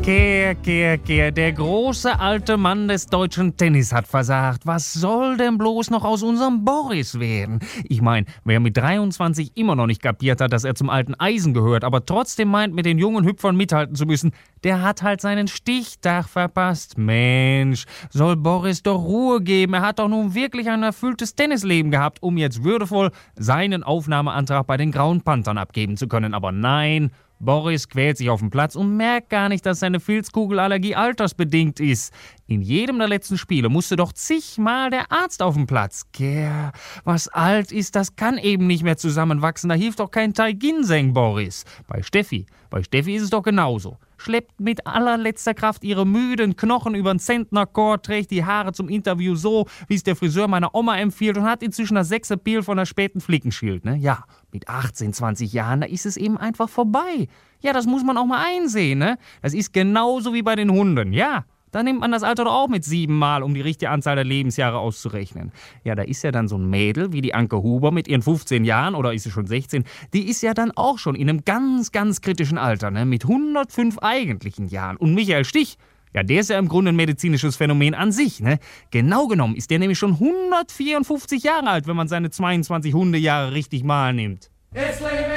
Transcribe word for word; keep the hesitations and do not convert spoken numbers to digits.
Kehr, kehr, kehr, der große alte Mann des deutschen Tennis hat versagt. Was soll denn bloß noch aus unserem Boris werden? Ich meine, wer mit dreiundzwanzig immer noch nicht kapiert hat, dass er zum alten Eisen gehört, aber trotzdem meint, mit den jungen Hüpfern mithalten zu müssen, der hat halt seinen Stichtag verpasst. Mensch, soll Boris doch Ruhe geben. Er hat doch nun wirklich ein erfülltes Tennisleben gehabt, um jetzt würdevoll seinen Aufnahmeantrag bei den Grauen Panthern abgeben zu können. Aber nein, Boris quält sich auf dem Platz und merkt gar nicht, dass seine Filzkugelallergie altersbedingt ist. In jedem der letzten Spiele musste doch zigmal der Arzt auf dem Platz. Gär, was alt ist, das kann eben nicht mehr zusammenwachsen. Da hilft doch kein Tai-Ginseng, Boris. Bei Steffi, bei Steffi ist es doch genauso. Schleppt mit allerletzter Kraft ihre müden Knochen über den Zentnerchord, trägt die Haare zum Interview so, wie es der Friseur meiner Oma empfiehlt und hat inzwischen das sechste Peel von der späten Flickenschild. Ne? Ja, mit achtzehn, zwanzig Jahren, da ist es eben einfach vorbei. Ja, das muss man auch mal einsehen. Ne? Das ist genauso wie bei den Hunden, ja. Da nimmt man das Alter doch auch mit sieben Mal, um die richtige Anzahl der Lebensjahre auszurechnen. Ja, da ist ja dann so ein Mädel wie die Anke Huber mit ihren fünfzehn Jahren, oder ist sie schon sechzehn, die ist ja dann auch schon in einem ganz, ganz kritischen Alter, ne, mit hundertfünf eigentlichen Jahren. Und Michael Stich, ja, der ist ja im Grunde ein medizinisches Phänomen an sich, ne. Genau genommen ist der nämlich schon hundertvierundfünfzig Jahre alt, wenn man seine zweiundzwanzig Hundejahre richtig mal nimmt. It's